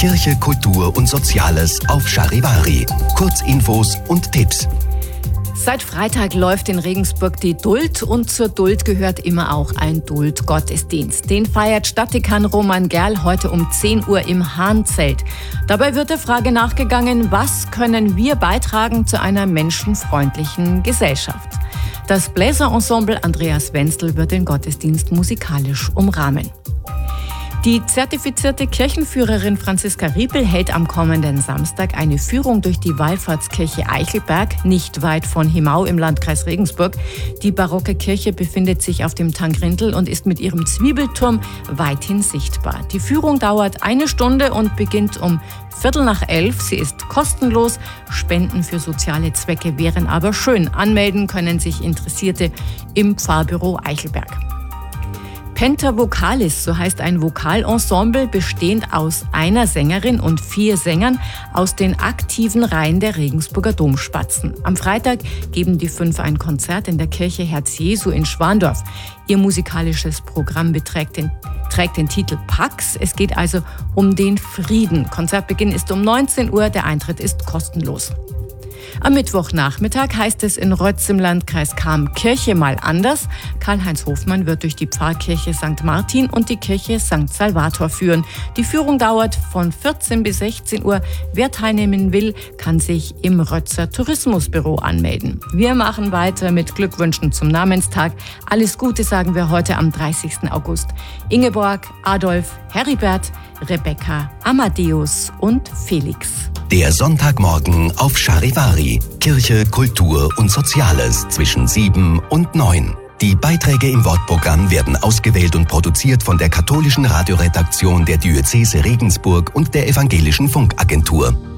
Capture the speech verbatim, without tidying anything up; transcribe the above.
Kirche, Kultur und Soziales auf Charivari. Kurzinfos und Tipps. Seit Freitag läuft in Regensburg die Duld und zur Duld gehört immer auch ein Duld-Gottesdienst. Den feiert Stadtdekan Roman Gerl heute um zehn Uhr im Hahnzelt. Dabei wird der Frage nachgegangen, was können wir beitragen zu einer menschenfreundlichen Gesellschaft? Das Bläserensemble Andreas Wenzel wird den Gottesdienst musikalisch umrahmen. Die zertifizierte Kirchenführerin Franziska Riepel hält am kommenden Samstag eine Führung durch die Wallfahrtskirche Eichelberg, nicht weit von Himau im Landkreis Regensburg. Die barocke Kirche befindet sich auf dem Tangrindl und ist mit ihrem Zwiebelturm weithin sichtbar. Die Führung dauert eine Stunde und beginnt um Viertel nach elf. Sie ist kostenlos. Spenden für soziale Zwecke wären aber schön. Anmelden können sich Interessierte im Pfarrbüro Eichelberg. Pentavocalis, so heißt ein Vokalensemble, bestehend aus einer Sängerin und vier Sängern aus den aktiven Reihen der Regensburger Domspatzen. Am Freitag geben die fünf ein Konzert in der Kirche Herz Jesu in Schwandorf. Ihr musikalisches Programm beträgt den, trägt den Titel Pax. Es geht also um den Frieden. Konzertbeginn ist um neunzehn Uhr, der Eintritt ist kostenlos. Am Mittwochnachmittag heißt es in Rötz im Landkreis Cham Kirche mal anders. Karl-Heinz Hofmann wird durch die Pfarrkirche Sankt Martin und die Kirche Sankt Salvator führen. Die Führung dauert von vierzehn bis sechzehn Uhr. Wer teilnehmen will, kann sich im Rötzer Tourismusbüro anmelden. Wir machen weiter mit Glückwünschen zum Namenstag. Alles Gute sagen wir heute am dreißigsten August. Ingeborg, Adolf, Heribert, Rebecca, Amadeus und Felix. Der Sonntagmorgen auf Charivari. Kirche, Kultur und Soziales zwischen sieben und neun. Die Beiträge im Wortprogramm werden ausgewählt und produziert von der katholischen Radioredaktion der Diözese Regensburg und der Evangelischen Funkagentur.